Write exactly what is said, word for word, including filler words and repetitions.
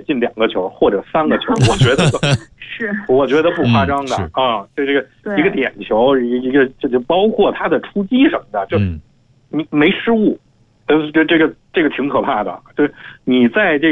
也进两个球或者三个球，我觉得是， 我觉得不夸张的、 嗯、 啊。这这个一个点球，一个这就包括他的出击什么的，就你没失误，呃，这这个这个挺可怕的。就是你在这